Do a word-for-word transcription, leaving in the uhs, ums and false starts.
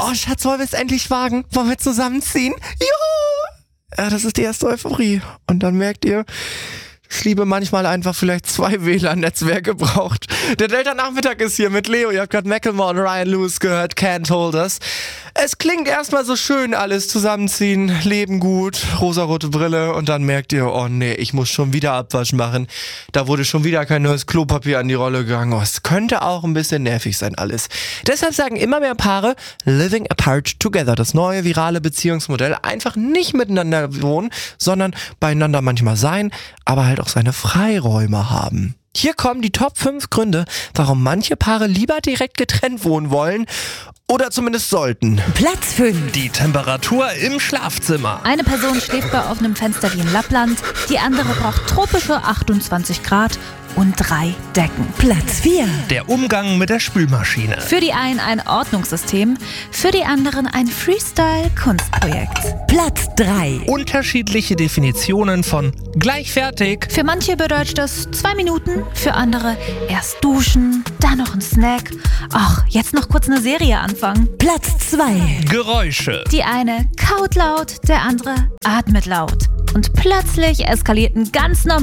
Oh, Schatz, wollen wir es endlich wagen? Wollen wir zusammenziehen? Juhu! Ja, das ist die erste Euphorie. Und dann merkt ihr, dass Liebe manchmal einfach vielleicht zwei W L A N-Netzwerke braucht. Der Delta-Nachmittag ist hier mit Leo. Ihr habt gerade Macklemore und Ryan Lewis gehört, Can't Hold Us. Es klingt erstmal so schön, alles zusammenziehen, leben gut, rosarote Brille und dann merkt ihr, oh nee, ich muss schon wieder Abwasch machen. Da wurde schon wieder kein neues Klopapier an die Rolle gegangen. Oh, es könnte auch ein bisschen nervig sein alles. Deshalb sagen immer mehr Paare, living apart together. Das neue virale Beziehungsmodell. Einfach nicht miteinander wohnen, sondern beieinander manchmal sein, aber halt auch seine Freiräume haben. Hier kommen die Top fünf Gründe, warum manche Paare lieber direkt getrennt wohnen wollen oder zumindest sollten. Platz fünf. Die Temperatur im Schlafzimmer. Eine Person schläft bei offenem Fenster wie in Lappland, die andere braucht tropische achtundzwanzig Grad und drei Decken. Platz vier. Der Umgang mit der Spülmaschine. Für die einen ein Ordnungssystem, für die anderen ein Freestyle-Kunstprojekt. Platz drei. Unterschiedliche Definitionen von gleich fertig. Für manche bedeutet das zwei Minuten, für andere erst duschen, dann noch ein Snack. Ach, jetzt noch kurz eine Serie anfangen. Platz zwei. Geräusche. Die eine kaut laut, der andere atmet laut. Und plötzlich eskalierten ganz normal